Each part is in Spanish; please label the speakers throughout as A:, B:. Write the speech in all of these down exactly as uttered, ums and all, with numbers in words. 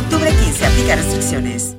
A: octubre quince, aplica restricciones.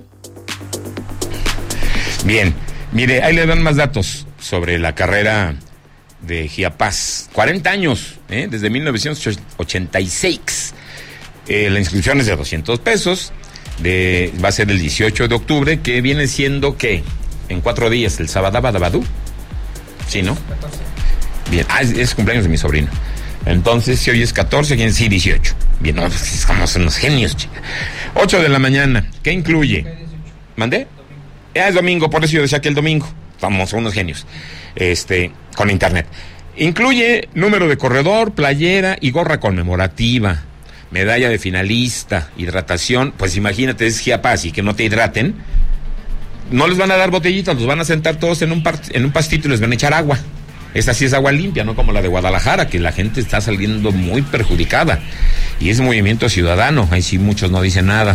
B: Bien, mire, ahí le dan más datos sobre la carrera de Giapaz. cuarenta años, ¿eh? Desde mil novecientos ochenta y seis. Eh, la inscripción es de doscientos pesos. De, va a ser el dieciocho de octubre, que viene siendo, ¿qué? En cuatro días, el Sabadabadabadú. Sí, ¿no? catorce. Bien, ah, es, es cumpleaños de mi sobrino. Entonces, si hoy es catorce, ¿quién? Sí, dieciocho. Bien, no, pues estamos unos genios, chica. ocho de la mañana, ¿qué incluye? ¿Mandé? Ah, es domingo, por eso yo decía que el domingo. Vamos, unos genios. Este, con internet. Incluye número de corredor, playera y gorra conmemorativa. Medalla de finalista, hidratación. Pues imagínate, es Giapaz y que no te hidraten. No les van a dar botellitas, los van a sentar todos en un, par, en un pastito y les van a echar agua. Esta sí es agua limpia, no como la de Guadalajara, que la gente está saliendo muy perjudicada. Y es movimiento ciudadano, ahí sí muchos no dicen nada.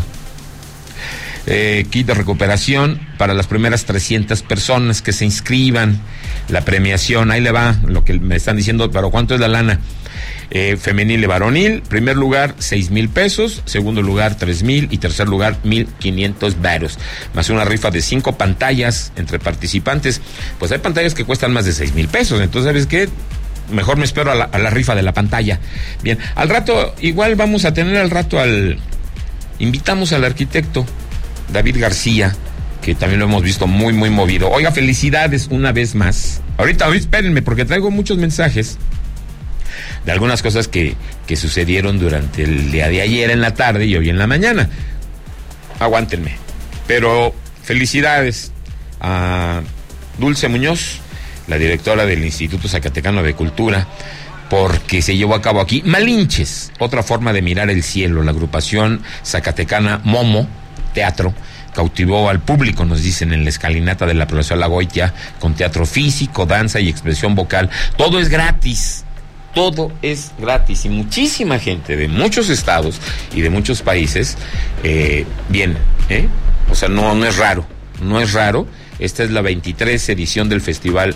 B: Eh, kit de recuperación para las primeras trescientas personas que se inscriban. La premiación, ahí le va lo que me están diciendo, pero ¿cuánto es la lana? Eh, femenil y varonil, primer lugar seis mil pesos, segundo lugar tres mil y tercer lugar mil quinientos varos, más una rifa de cinco pantallas entre participantes. Pues hay pantallas que cuestan más de seis mil pesos, entonces ¿sabes qué? Mejor me espero a la, a la rifa de la pantalla. Bien, al rato igual vamos a tener al rato al invitamos al arquitecto David García, que también lo hemos visto muy muy movido. Oiga, felicidades una vez más. Ahorita, ahorita espérenme porque traigo muchos mensajes de algunas cosas que, que sucedieron durante el día de ayer en la tarde y hoy en la mañana. Aguántenme. Pero felicidades a Dulce Muñoz, la directora del Instituto Zacatecano de Cultura, porque se llevó a cabo aquí Malinches, otra forma de mirar el cielo. La agrupación zacatecana Momo Teatro cautivó al público, nos dicen en la escalinata de la profesora Lagoitia, con teatro físico, danza y expresión vocal. Todo es gratis. Todo es gratis y muchísima gente de muchos estados y de muchos países eh, viene, ¿eh? O sea, no, no es raro, no es raro. Esta es la veintitrés edición del festival,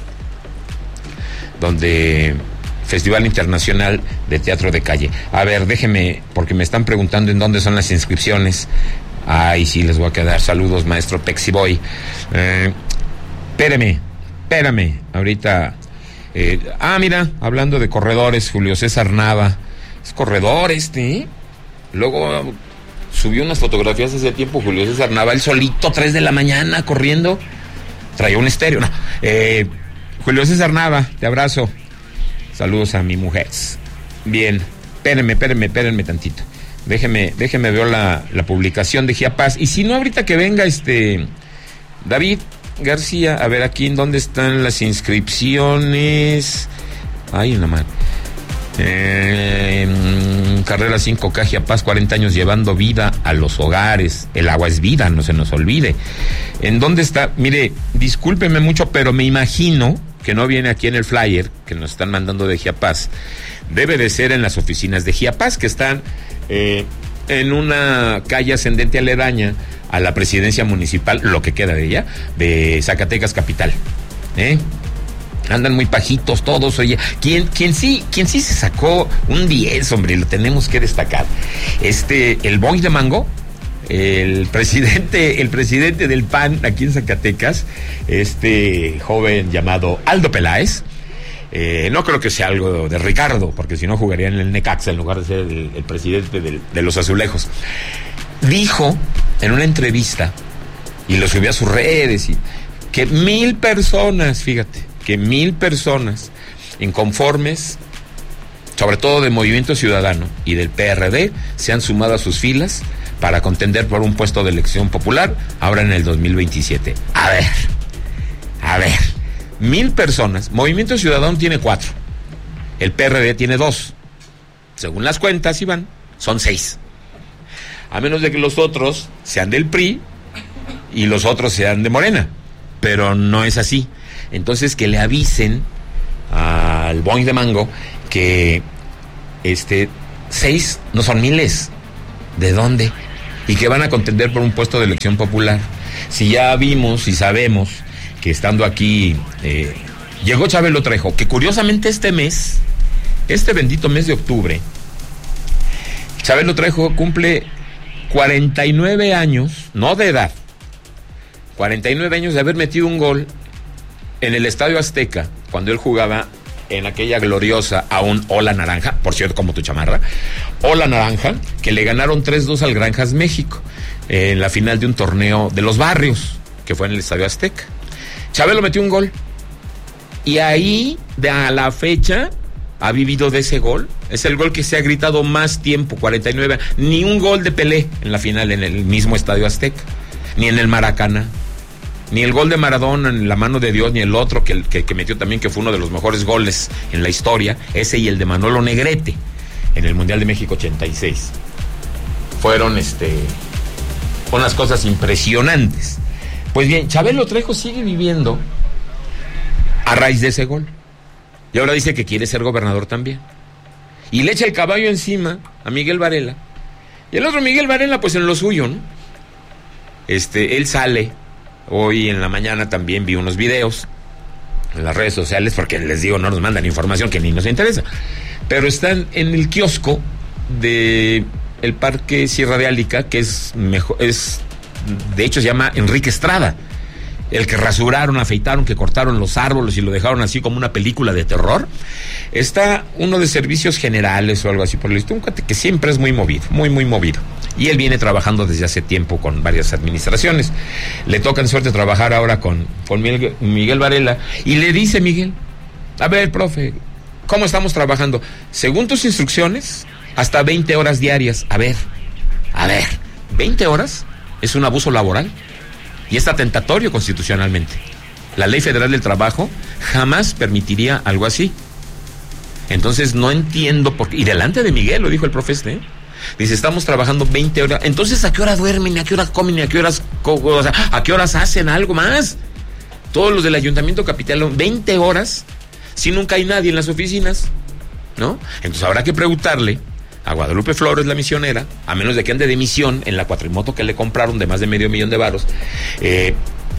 B: donde Festival Internacional de Teatro de Calle. A ver, déjeme, porque me están preguntando en dónde son las inscripciones. Ay, sí, les voy a quedar. Saludos, maestro Pexi Boy. Eh, espérame, espérame, ahorita... Eh, ah, mira, hablando de corredores, Julio César Nava, es corredor este, ¿eh? Luego subió unas fotografías hace tiempo, Julio César Nava, él solito, tres de la mañana, corriendo, traía un estéreo, no, eh, Julio César Nava, te abrazo, saludos a mi mujer. Bien, espérenme, espérenme, espérenme tantito, déjeme, déjeme ver la, la publicación de Giapaz, y si no, ahorita que venga este, David García, a ver aquí en dónde están las inscripciones. Ay, una madre. Eh, carrera cinco K Giapaz, cuarenta años llevando vida a los hogares. El agua es vida, no se nos olvide. ¿En dónde está? Mire, discúlpeme mucho, pero me imagino que no viene aquí en el flyer que nos están mandando de Giapaz. Debe de ser en las oficinas de Giapaz, que están eh, en una calle ascendente aledaña a la presidencia municipal, lo que queda de ella, de Zacatecas capital. ¿Eh? Andan muy pajitos todos, oye. Quien, quien sí, quien sí se sacó un diez, hombre, lo tenemos que destacar. Este, el Boy de Mango, el presidente, el presidente del P A N aquí en Zacatecas, este joven llamado Aldo Peláez. Eh, no creo que sea algo de Ricardo, porque si no jugaría en el Necaxa en lugar de ser el, el presidente del, de los Azulejos. Dijo en una entrevista, y lo subió a sus redes, y, que mil personas, fíjate, que mil personas inconformes, sobre todo del Movimiento Ciudadano y del P R D, se han sumado a sus filas para contender por un puesto de elección popular ahora en el dos mil veintisiete. A ver, a ver, mil personas. Movimiento Ciudadano tiene cuatro, el P R D tiene dos. Según las cuentas, Iván, son seis. A menos de que los otros sean del P R I y los otros sean de Morena. Pero no es así. Entonces, que le avisen al Boing de Mango que este seis no son miles. ¿De dónde? Y que van a contender por un puesto de elección popular. Si ya vimos y sabemos que estando aquí eh, llegó Chabelo Trejo, que curiosamente este mes, este bendito mes de octubre, Chabelo Trejo cumple cuarenta y nueve años, no de edad, cuarenta y nueve años de haber metido un gol en el Estadio Azteca, cuando él jugaba en aquella gloriosa aún Ola Naranja, por cierto, como tu chamarra, Ola Naranja, que le ganaron tres dos al Granjas México, en la final de un torneo de los barrios, que fue en el Estadio Azteca. Chabelo metió un gol, y ahí, de a la fecha, ha vivido de ese gol. Es el gol que se ha gritado más tiempo, cuarenta y nueve, ni un gol de Pelé en la final en el mismo Estadio Azteca, ni en el Maracaná, ni el gol de Maradona en la mano de Dios, ni el otro que, que, que metió también, que fue uno de los mejores goles en la historia, ese y el de Manolo Negrete en el Mundial de México ochenta y seis. Fueron este unas cosas impresionantes. Pues bien, Chabelo Trejo sigue viviendo a raíz de ese gol. Y ahora dice que quiere ser gobernador también. Y le echa el caballo encima a Miguel Varela. Y el otro Miguel Varela, pues en lo suyo, ¿no? Este, él sale. Hoy en la mañana también vi unos videos en las redes sociales, porque les digo, no nos mandan información que ni nos interesa. Pero están en el kiosco de el Parque Sierra de Álica, que es mejor, es, de hecho se llama Enrique Estrada. El que rasuraron, afeitaron, que cortaron los árboles y lo dejaron así como una película de terror. Está uno de servicios generales o algo así por el estilo, un cuate que siempre es muy movido, muy, muy movido. Y él viene trabajando desde hace tiempo con varias administraciones. Le toca en suerte trabajar ahora con, con Miguel, Miguel Varela. Y le dice Miguel, a ver, profe, ¿cómo estamos trabajando? Según tus instrucciones, hasta veinte horas diarias. A ver, a ver, ¿veinte horas? ¿Es un abuso laboral? Y es atentatorio constitucionalmente. La Ley Federal del Trabajo jamás permitiría algo así. Entonces no entiendo por qué. Y delante de Miguel lo dijo el profe este, ¿eh? Dice, estamos trabajando veinte horas. Entonces, ¿a qué hora duermen? ¿A qué horas comen? ¿A qué horas, o sea, ¿a qué horas hacen algo más? Todos los del Ayuntamiento Capitalino, veinte horas, si nunca hay nadie en las oficinas, ¿no? Entonces habrá que preguntarle a Guadalupe Flores, la misionera, a menos de que ande de misión en la cuatrimoto que le compraron de más de medio millón de varos, eh,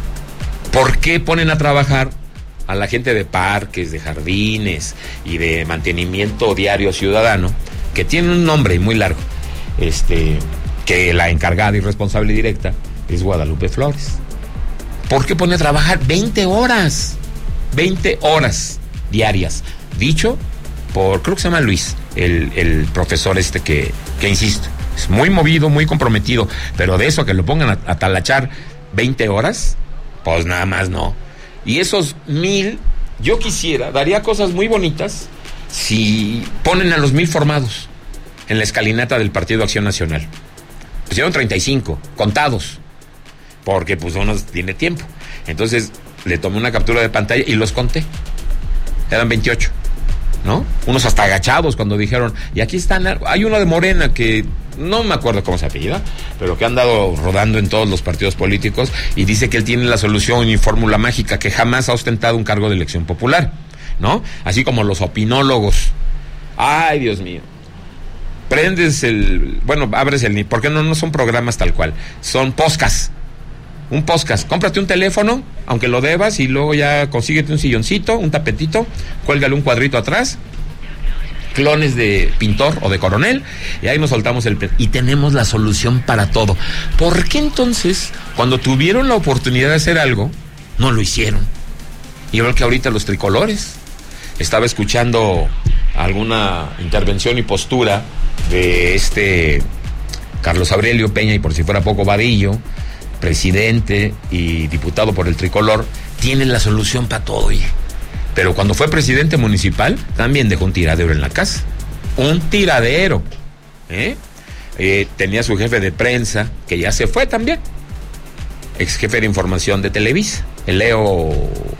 B: ¿por qué ponen a trabajar a la gente de parques, de jardines y de mantenimiento diario ciudadano, que tiene un nombre muy largo, este, que la encargada y responsable directa es Guadalupe Flores? ¿Por qué pone a trabajar veinte horas? veinte horas diarias, dicho por, creo que se llama Luis, el, el profesor este que, que, insisto, es muy movido, muy comprometido, pero de eso a que lo pongan a, a talachar veinte horas, pues nada más no. Y esos mil, yo quisiera, daría cosas muy bonitas si ponen a los mil formados en la escalinata del Partido Acción Nacional. Pusieron treinta y cinco, contados, porque pues uno tiene tiempo. Entonces le tomé una captura de pantalla y los conté. Eran veintiocho, ¿no? Unos hasta agachados cuando dijeron, y aquí están, hay uno de Morena que no me acuerdo cómo se apellida, pero que ha andado rodando en todos los partidos políticos y dice que él tiene la solución y fórmula mágica, que jamás ha ostentado un cargo de elección popular, ¿no? Así como los opinólogos. Ay, Dios mío. Prendes el, bueno, abres el, ¿por qué no? No son programas tal cual, son podcasts. Un podcast, cómprate un teléfono, aunque lo debas, y luego ya consíguete un silloncito, un tapetito, cuélgale un cuadrito atrás, clones de pintor o de coronel, y ahí nos soltamos el... y tenemos la solución para todo. ¿Por qué entonces, cuando tuvieron la oportunidad de hacer algo, no lo hicieron? Igual que ahorita los tricolores. Estaba escuchando alguna intervención y postura de este Carlos Aurelio Peña, y por si fuera poco, Vadillo, presidente y diputado por el tricolor, tienen la solución para todo, oye. Pero cuando fue presidente municipal, también dejó un tiradero en la casa. Un tiradero. ¿eh? Eh, tenía su jefe de prensa, que ya se fue también. Ex jefe de información de Televisa, el Leo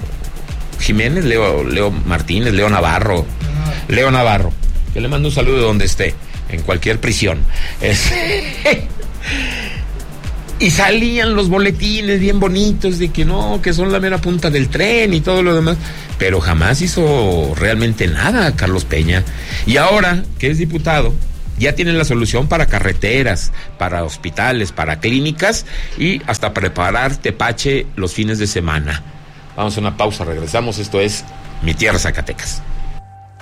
B: Jiménez, Leo, Leo Martínez, Leo Navarro. Leo Navarro, que le mando un saludo de donde esté, en cualquier prisión. Es... Y salían los boletines bien bonitos de que no, que son la mera punta del tren y todo lo demás, pero jamás hizo realmente nada Carlos Peña. Y ahora que es diputado, ya tienen la solución para carreteras, para hospitales, para clínicas y hasta preparar tepache los fines de semana. Vamos a una pausa, regresamos. Esto es Mi Tierra, Zacatecas.